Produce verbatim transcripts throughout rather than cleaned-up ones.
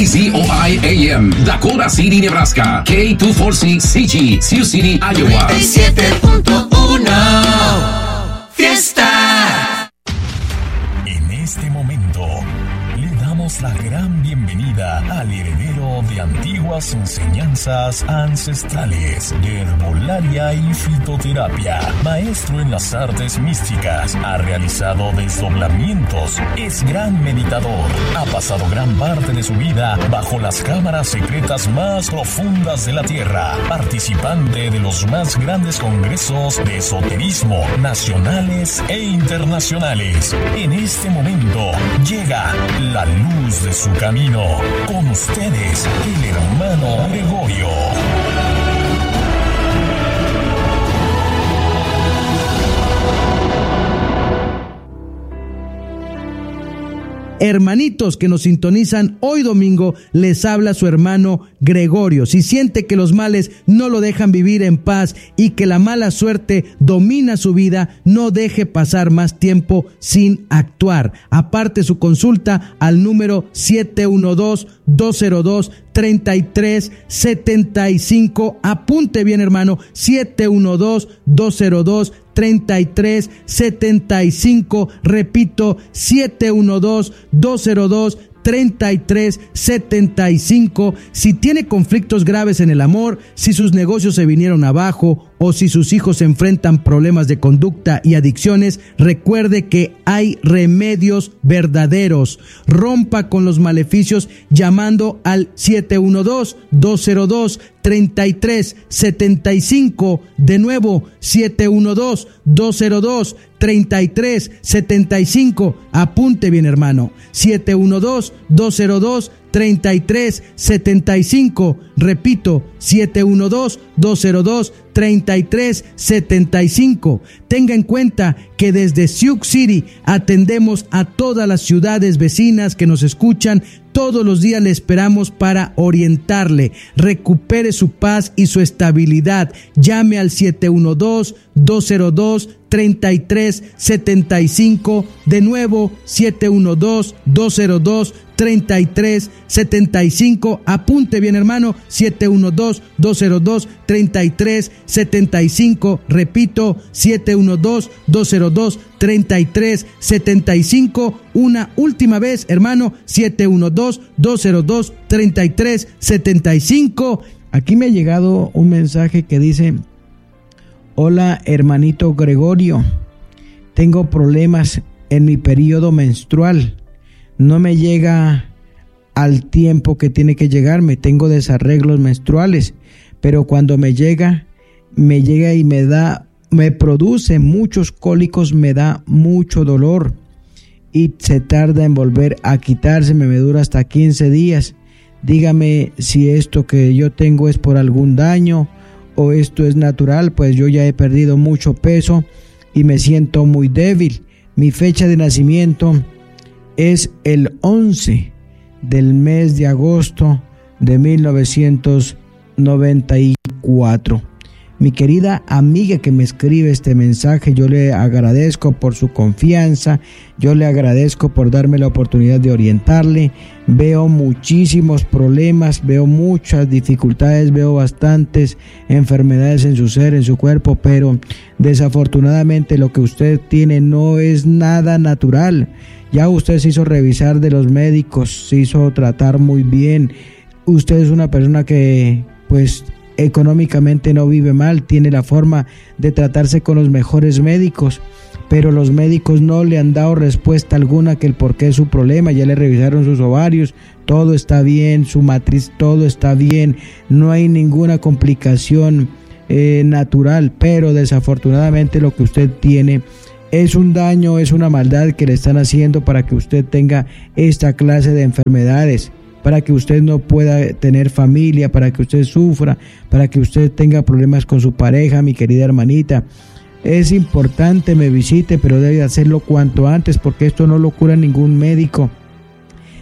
C O I A M, Dakota City, Nebraska. K dos cuatro C C G, Sioux City, Iowa. noventa y siete punto uno Fiesta. En este momento le damos la gran bienvenida al heredero de antiguas enseñanzas ancestrales de herbolaria y fitoterapia, maestro en las artes místicas, ha realizado desdoblamientos, es gran meditador, ha pasado gran parte de su vida bajo las cámaras secretas más profundas de la tierra, participante de los más grandes congresos de esoterismo nacionales e internacionales. En este momento llega la luz de su camino. Con ustedes, el hermano Gregorio. Hermanitos que nos sintonizan hoy domingo, les habla su hermano Gregorio. Si siente que los males no lo dejan vivir en paz y que la mala suerte domina su vida, no deje pasar más tiempo sin actuar. Aparte su consulta al número siete uno dos, dos cero dos, tres tres siete cinco. Apunte bien, hermano, siete uno dos, dos cero dos, treinta y tres setenta y cinco. Repito, siete uno dos, dos cero dos, treinta y tres setenta y cinco. Si tiene conflictos graves en el amor, si sus negocios se vinieron abajo o si sus hijos enfrentan problemas de conducta y adicciones, recuerde que hay remedios verdaderos. Rompa con los maleficios llamando al siete uno dos, dos cero dos, treinta y tres setenta y cinco. De nuevo, siete uno dos, dos cero dos, treinta y tres setenta y cinco. Apunte bien, hermano. siete uno dos, dos cero dos, treinta y tres setenta y cinco. Repito, siete uno dos, dos cero dos, treinta y tres setenta y cinco. Tenga en cuenta que desde Sioux City atendemos a todas las ciudades vecinas que nos escuchan. Todos los días le esperamos para orientarle. Recupere su paz y su estabilidad. Llame al siete uno dos, dos cero dos, treinta y tres setenta y cinco. De nuevo, siete uno dos, dos cero dos, treinta y tres setenta y cinco. Apunte bien, hermano, siete uno dos, dos cero dos, treinta y tres setenta y cinco. Repito, siete uno dos, dos cero dos, treinta y tres setenta y cinco. Una última vez, hermano, siete uno dos, dos cero dos, treinta y tres setenta y cinco. Aquí me ha llegado un mensaje que dice: hola, hermanito Gregorio, tengo problemas en mi periodo menstrual. No me llega al tiempo que tiene que llegarme. Tengo desarreglos menstruales, pero cuando me llega, me llega y me da, me produce muchos cólicos, me da mucho dolor y se tarda en volver a quitarse, me dura hasta quince días. Dígame si esto que yo tengo es por algún daño o esto es natural, pues yo ya he perdido mucho peso y me siento muy débil. Mi fecha de nacimiento es el once del mes de agosto de mil novecientos noventa y cuatro. Mi querida amiga que me escribe este mensaje, yo le agradezco por su confianza, yo le agradezco por darme la oportunidad de orientarle. Veo muchísimos problemas, veo muchas dificultades, veo bastantes enfermedades en su ser, en su cuerpo, pero desafortunadamente lo que usted tiene no es nada natural. Ya usted se hizo revisar de los médicos, se hizo tratar muy bien. Usted es una persona que, pues, económicamente no vive mal, tiene la forma de tratarse con los mejores médicos, pero los médicos no le han dado respuesta alguna que el por qué es su problema. Ya le revisaron sus ovarios, todo está bien, su matriz, todo está bien, no hay ninguna complicación eh, natural, pero desafortunadamente lo que usted tiene es un daño, es una maldad que le están haciendo para que usted tenga esta clase de enfermedades, para que usted no pueda tener familia, para que usted sufra, para que usted tenga problemas con su pareja. Mi querida hermanita, es importante me visite, pero debe hacerlo cuanto antes, porque esto no lo cura ningún médico.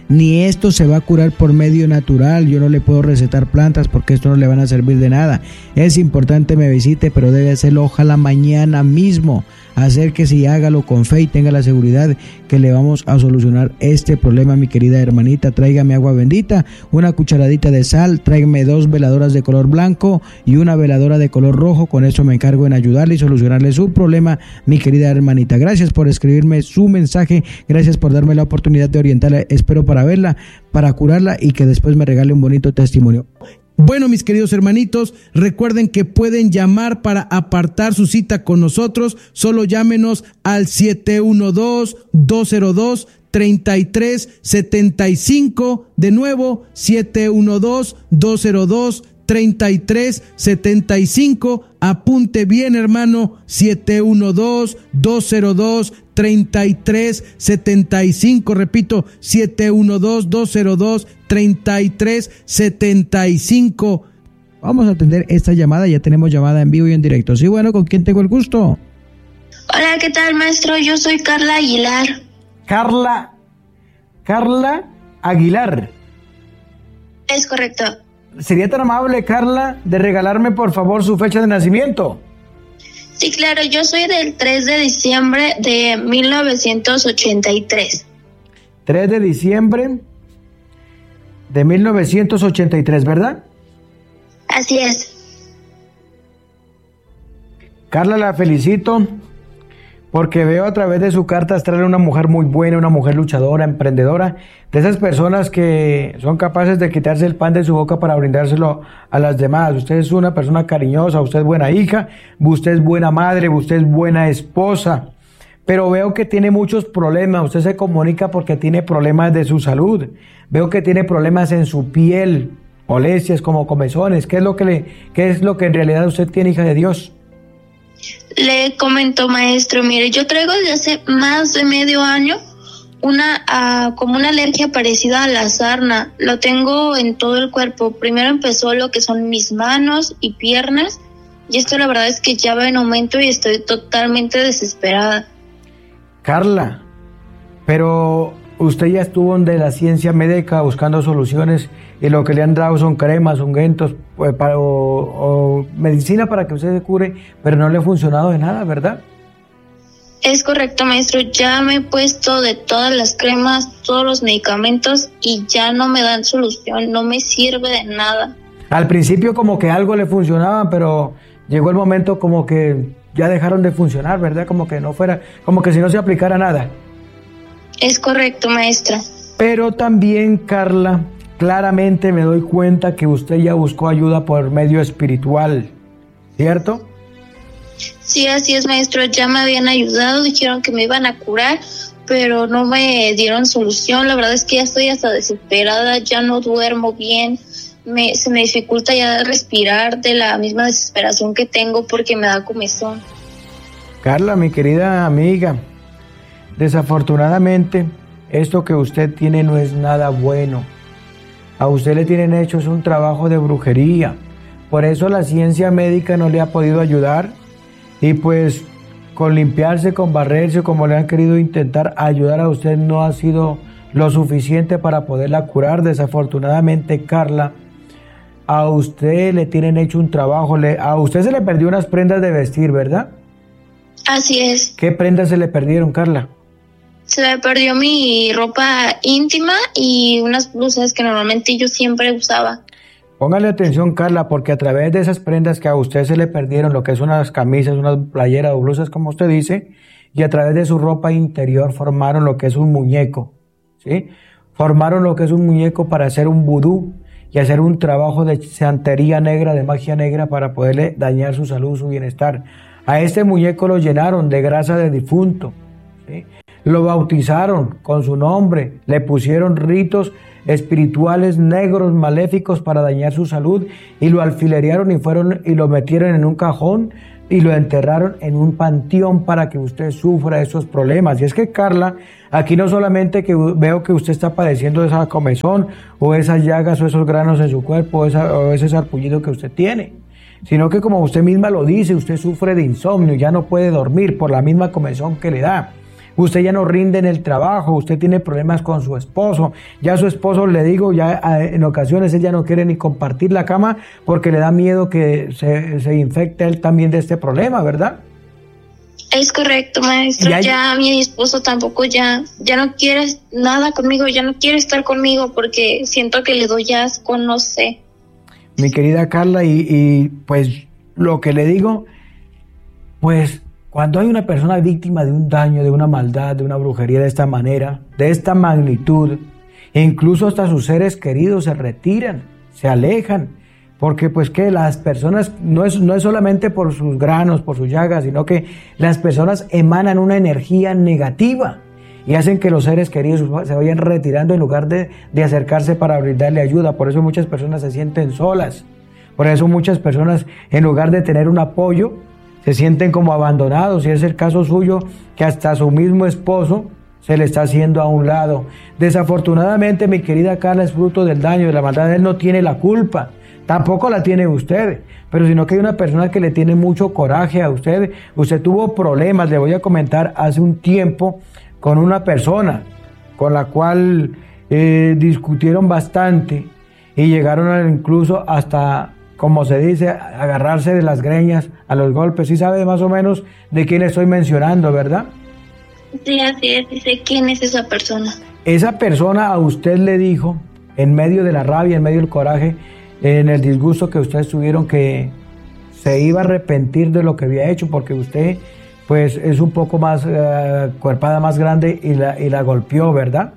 ni esto se va a curar por medio natural. Yo no le puedo recetar plantas porque esto no le van a servir de nada. Es importante me visite, pero debe hacerlo ojalá mañana mismo. Acérquese y hágalo con fe y tenga la seguridad que le vamos a solucionar este problema, mi querida hermanita. Tráigame agua bendita, una cucharadita de sal, tráigame dos veladoras de color blanco y una veladora de color rojo. Con eso me encargo en ayudarle y solucionarle su problema, mi querida hermanita. Gracias por escribirme su mensaje, gracias por darme la oportunidad de orientarla. Espero para verla, para curarla y que después me regale un bonito testimonio. Bueno, mis queridos hermanitos, recuerden que pueden llamar para apartar su cita con nosotros. Solo llámenos al siete uno dos, dos cero dos, tres tres siete cinco. De nuevo, siete uno dos, dos cero dos, tres tres siete cinco. Apunte bien, hermano, siete uno dos, dos cero dos, tres tres siete cinco. Repito, siete uno dos, dos cero dos, tres tres siete cinco. Vamos a atender esta llamada. Ya tenemos llamada en vivo y en directo. Sí, bueno, ¿con quién tengo el gusto? Hola, ¿qué tal, maestro? Yo soy Carla Aguilar. Carla, Carla Aguilar. Es correcto. ¿Sería tan amable, Carla, de regalarme por favor su fecha de nacimiento? Sí, claro, yo soy del tres de diciembre de mil novecientos ochenta y tres. tres de diciembre de mil novecientos ochenta y tres, ¿verdad? Así es. Carla, la felicito porque veo a través de su carta astral una mujer muy buena, una mujer luchadora, emprendedora, de esas personas que son capaces de quitarse el pan de su boca para brindárselo a las demás. Usted es una persona cariñosa, usted es buena hija, usted es buena madre, usted es buena esposa, pero veo que tiene muchos problemas. Usted se comunica porque tiene problemas de su salud, veo que tiene problemas en su piel, molestias como comezones. ¿Qué es lo que le, qué es lo que en realidad usted tiene, hija de Dios? Le comento, maestro, mire, yo traigo desde hace más de medio año una uh, como una alergia parecida a la sarna. Lo tengo en todo el cuerpo. Primero empezó lo que son mis manos y piernas, y esto la verdad es que ya va en aumento y estoy totalmente desesperada. Carla, pero usted ya estuvo de la ciencia médica buscando soluciones y lo que le han dado son cremas, ungüentos pues, para, o, o medicina para que usted se cure, pero no le ha funcionado de nada, ¿verdad? Es correcto, maestro. Ya me he puesto de todas las cremas, todos los medicamentos y ya no me dan solución, no me sirve de nada. Al principio como que algo le funcionaba, pero llegó el momento como que ya dejaron de funcionar, ¿verdad? Como que no fuera, como que si no se aplicara nada. Es correcto, maestra. Pero también, Carla, claramente me doy cuenta que usted ya buscó ayuda por medio espiritual, ¿cierto? Sí, así es, maestro. Ya me habían ayudado, dijeron que me iban a curar, pero no me dieron solución. La verdad es que ya estoy hasta desesperada, ya no duermo bien, me, se me dificulta ya respirar de la misma desesperación que tengo porque me da comezón. Carla, mi querida amiga, desafortunadamente esto que usted tiene no es nada bueno. A usted le tienen hecho es un trabajo de brujería. Por eso la ciencia médica no le ha podido ayudar. Y pues con limpiarse, con barrerse, como le han querido intentar ayudar a usted, no ha sido lo suficiente para poderla curar. Desafortunadamente, Carla, a usted le tienen hecho un trabajo. Le, a usted se le perdió unas prendas de vestir, ¿verdad? Así es. ¿Qué prendas se le perdieron, Carla? Se me perdió mi ropa íntima y unas blusas que normalmente yo siempre usaba. Póngale atención, Carla, porque a través de esas prendas que a usted se le perdieron, lo que es unas camisas, unas playeras o blusas, como usted dice, y a través de su ropa interior formaron lo que es un muñeco, ¿sí? Formaron lo que es un muñeco para hacer un vudú y hacer un trabajo de santería negra, de magia negra, para poderle dañar su salud, su bienestar. A este muñeco lo llenaron de grasa de difunto, ¿sí? Lo bautizaron con su nombre, le pusieron ritos espirituales negros, maléficos para dañar su salud, y lo alfilerearon y fueron y lo metieron en un cajón y lo enterraron en un panteón para que usted sufra esos problemas. Y es que, Carla, aquí no solamente que veo que usted está padeciendo de esa comezón o esas llagas o esos granos en su cuerpo o, esa, o ese sarpullido que usted tiene, sino que, como usted misma lo dice, usted sufre de insomnio, ya no puede dormir por la misma comezón que le da. usted ya no rinde en el trabajo, usted tiene problemas con su esposo, ya su esposo, le digo, ya en ocasiones ella no quiere ni compartir la cama porque le da miedo que se, se infecte él también de este problema, ¿verdad? Es correcto, maestro. Hay... Ya mi esposo tampoco ya, ya no quiere nada conmigo, ya no quiere estar conmigo porque siento que le doy asco, no sé. Mi querida Carla, y, y pues lo que le digo, pues cuando hay una persona víctima de un daño, de una maldad, de una brujería de esta manera, de esta magnitud, e incluso hasta sus seres queridos se retiran, se alejan. Porque pues que las personas, no es, no es solamente por sus granos, por sus llagas, sino que las personas emanan una energía negativa y hacen que los seres queridos se vayan retirando en lugar de, de acercarse para brindarle ayuda. Por eso muchas personas se sienten solas. Por eso muchas personas, en lugar de tener un apoyo, se sienten como abandonados. Y es el caso suyo, que hasta su mismo esposo se le está haciendo a un lado. Desafortunadamente, mi querida Carla, es fruto del daño, de la maldad. Él no tiene la culpa. Tampoco la tiene usted, pero sino que hay una persona que le tiene mucho coraje a usted. Usted tuvo problemas, le voy a comentar, hace un tiempo con una persona con la cual eh, discutieron bastante y llegaron a, incluso hasta, como se dice, agarrarse de las greñas a los golpes. Sí sabe más o menos de quién estoy mencionando, ¿verdad? Sí, así es, dice quién es esa persona. Esa persona a usted le dijo, en medio de la rabia, en medio del coraje, en el disgusto que ustedes tuvieron, que se iba a arrepentir de lo que había hecho, porque usted pues es un poco más uh, cuerpada, más grande, y la, y la golpeó, ¿verdad?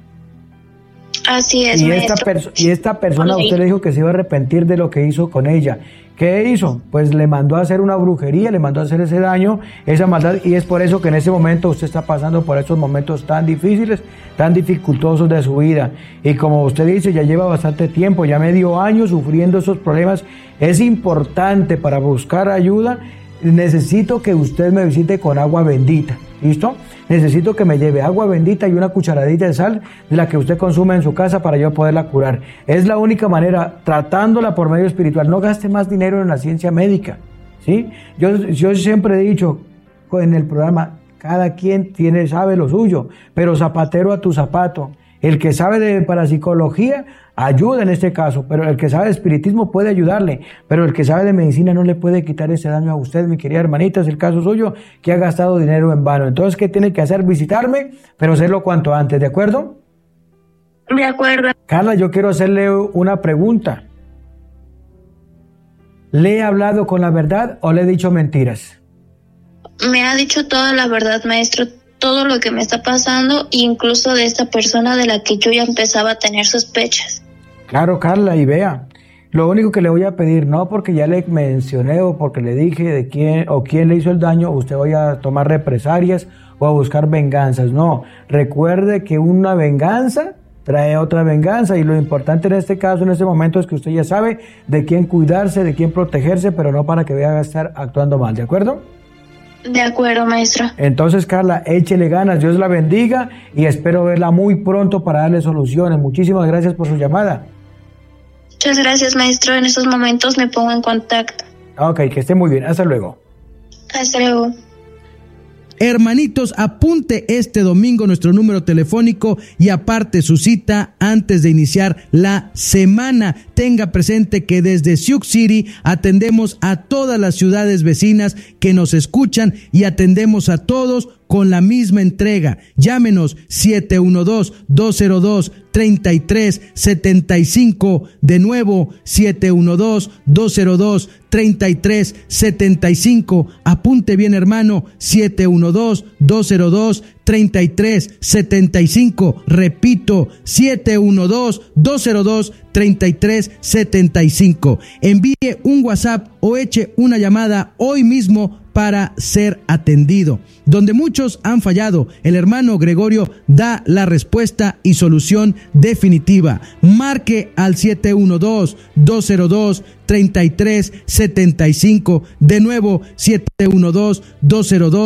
Así es, y esta, perso- y esta persona, usted le dijo que se iba a arrepentir de lo que hizo con ella. ¿Qué hizo? Pues le mandó a hacer una brujería, le mandó a hacer ese daño, esa maldad, y es por eso que en ese momento usted está pasando por estos momentos tan difíciles, tan dificultosos de su vida. Y como usted dice, ya lleva bastante tiempo, ya medio año sufriendo esos problemas. Es importante, para buscar ayuda, necesito que usted me visite con agua bendita, ¿listo? Necesito que me lleve agua bendita y una cucharadita de sal de la que usted consume en su casa para yo poderla curar. Es la única manera, tratándola por medio espiritual. No gaste más dinero en la ciencia médica, ¿sí? Yo, yo siempre he dicho en el programa, cada quien tiene, sabe lo suyo, pero zapatero a tu zapato. El que sabe de parapsicología ayuda en este caso, pero el que sabe de espiritismo puede ayudarle, pero el que sabe de medicina no le puede quitar ese daño a usted, mi querida hermanita. Es el caso suyo, que ha gastado dinero en vano. Entonces, ¿qué tiene que hacer? Visitarme, pero hacerlo cuanto antes, ¿de acuerdo? De acuerdo. Carla, yo quiero hacerle una pregunta. ¿Le he hablado con la verdad o le he dicho mentiras? Me ha dicho toda la verdad, maestro, todo lo que me está pasando, incluso de esta persona de la que yo ya empezaba a tener sospechas. Claro, Carla, y vea, lo único que le voy a pedir, no porque ya le mencioné o porque le dije de quién o quién le hizo el daño, usted vaya a tomar represalias o a buscar venganzas. No, recuerde que una venganza trae otra venganza, y lo importante en este caso, en este momento, es que usted ya sabe de quién cuidarse, de quién protegerse, pero no para que vaya a estar actuando mal, ¿de acuerdo? De acuerdo, maestro. Entonces, Carla, échele ganas, Dios la bendiga, y espero verla muy pronto para darle soluciones. Muchísimas gracias por su llamada. Muchas gracias, maestro. En estos momentos me pongo en contacto. Ok, que esté muy bien. Hasta luego. Hasta luego. Hermanitos, apunte este domingo nuestro número telefónico y aparte su cita antes de iniciar la semana. Tenga presente que desde Sioux City atendemos a todas las ciudades vecinas que nos escuchan y atendemos a todos con la misma entrega. Llámenos siete uno dos, dos cero dos, tres tres siete cinco. De nuevo, siete uno dos, dos cero dos, tres tres siete cinco. Apunte bien, hermano, siete uno dos, dos cero dos, tres tres siete cinco. Repito, siete uno dos, dos cero dos, tres tres siete cinco. Envíe un WhatsApp o eche una llamada hoy mismo para ser atendido. Donde muchos han fallado, el hermano Gregorio da la respuesta y solución definitiva. Marque al siete uno dos, dos cero dos, tres tres siete cinco. De nuevo, siete uno dos, dos cero dos, tres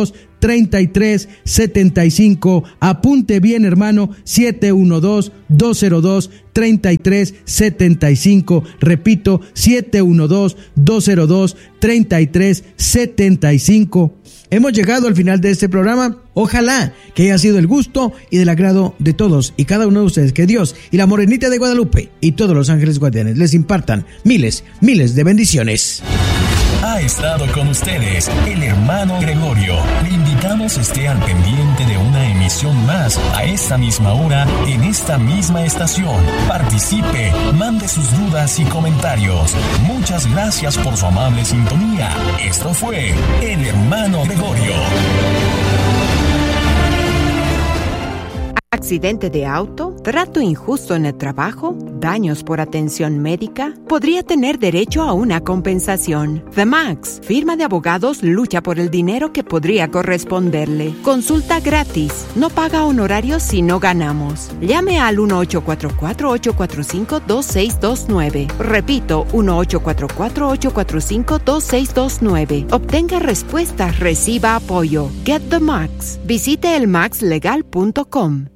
treinta y tres setenta y cinco. Apunte bien, hermano, siete uno dos, dos cero dos, treinta y tres setenta y cinco. Repito, siete uno dos, dos cero dos, treinta y tres setenta y cinco. Hemos llegado al final de este programa. Ojalá que haya sido el gusto y del agrado de todos y cada uno de ustedes. Que Dios y la Morenita de Guadalupe y todos los ángeles guardianes les impartan miles, miles de bendiciones. Ha estado con ustedes el hermano Gregorio. Le invitamos esté al pendiente de una emisión más a esta misma hora en esta misma estación. Participe, mande sus dudas y comentarios. Muchas gracias por su amable sintonía. Esto fue el hermano Gregorio. ¿Accidente de auto? ¿Trato injusto en el trabajo? ¿Daños por atención médica? Podría tener derecho a una compensación. The Max, firma de abogados, lucha por el dinero que podría corresponderle. Consulta gratis. No paga honorarios si no ganamos. Llame al uno ocho cuatro cuatro, ocho cuatro cinco, dos seis dos nueve. Repito, uno ocho cuatro cuatro, ocho cuatro cinco, dos seis dos nueve. Obtenga respuestas, reciba apoyo. Get the Max. Visite el max legal punto com.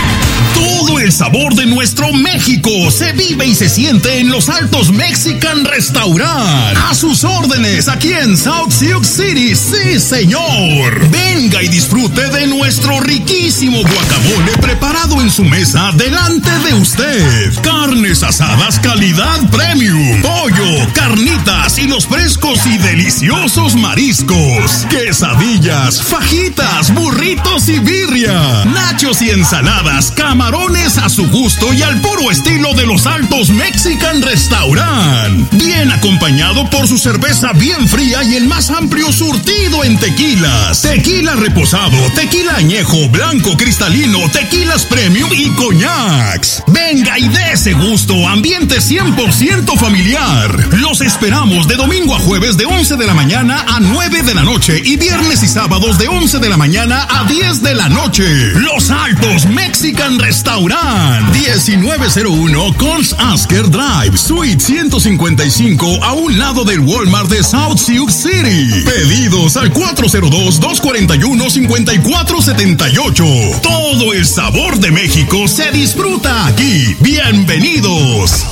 Todo el sabor de nuestro México se vive y se siente en Los Altos Mexican Restaurant. A sus órdenes aquí en South Sioux City, sí señor. Venga y disfrute de nuestro riquísimo guacamole preparado en su mesa delante de usted. Carnes asadas calidad premium, pollo, carnitas y los frescos y deliciosos mariscos. Quesadillas, fajitas, burritos y birria. Nachos y ensaladas, camarones a su gusto y al puro estilo de Los Altos Mexican Restaurant. Bien acompañado por su cerveza bien fría y el más amplio surtido en tequilas. Tequila reposado, tequila añejo, blanco cristalino, tequilas premium y coñacs. Venga y dé ese gusto, ambiente cien por ciento familiar. Los esperamos de domingo a jueves de once de la mañana a nueve de la noche y viernes y sábados de once de la mañana a diez de la noche. Los Altos Mexican Restaurant, diecinueve cero uno Coles Asker Drive, Suite ciento cincuenta y cinco, a un lado del Walmart de South Sioux City. Pedidos al cuatro cero dos, dos cuatro uno, cinco cuatro siete ocho. Todo el sabor de México se disfruta aquí. ¡Bienvenidos!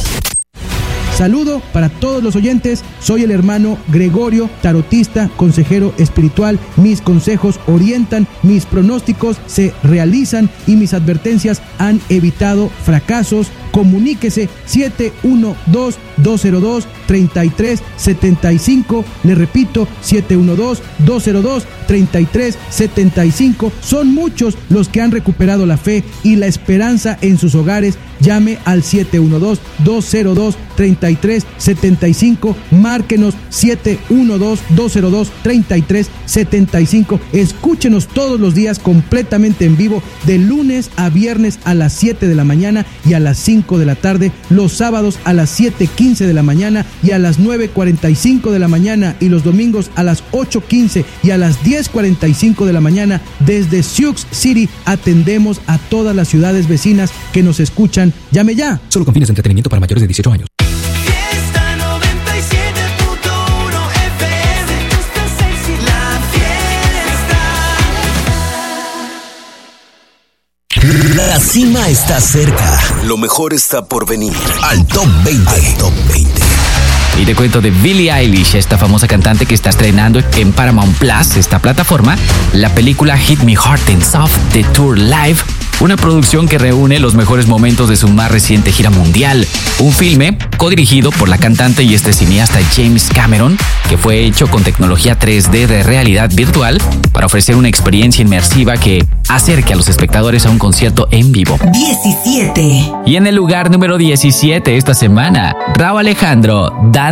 Saludo para todos los oyentes, soy el hermano Gregorio, tarotista, consejero espiritual. Mis consejos orientan, mis pronósticos se realizan y mis advertencias han evitado fracasos. Comuníquese siete uno dos, dos cero dos, tres tres siete cinco. Le repito, siete uno dos, dos cero dos, tres tres siete cinco. Son muchos los que han recuperado la fe y la esperanza en sus hogares. Llame al siete uno dos, dos cero dos, tres tres siete cinco. Márquenos siete uno dos, dos cero dos, tres tres siete cinco. Escúchenos todos los días completamente en vivo, de lunes a viernes a las siete de la mañana y a las cinco de la tarde, los sábados a las siete quince de la mañana y a las nueve cuarenta y cinco de la mañana, y los domingos a las ocho quince y a las diez cuarenta y cinco de la mañana. Desde Sioux City atendemos a todas las ciudades vecinas que nos escuchan. Llame ya. Solo con fines de entretenimiento para mayores de dieciocho años. Fiesta noventa y siete punto uno F M, la fiesta. La cima está cerca. Lo mejor está por venir. Al Top veinte. Al Top veinte. Y te cuento de Billie Eilish, esta famosa cantante que está estrenando en Paramount Plus, esta plataforma, la película Hit Me Hard and Soft The Tour Live, una producción que reúne los mejores momentos de su más reciente gira mundial. Un filme codirigido por la cantante y este cineasta James Cameron, que fue hecho con tecnología tres D de realidad virtual para ofrecer una experiencia inmersiva que acerque a los espectadores a un concierto en vivo. diecisiete. Y en el lugar número diecisiete esta semana, Rauw Alejandro, Dan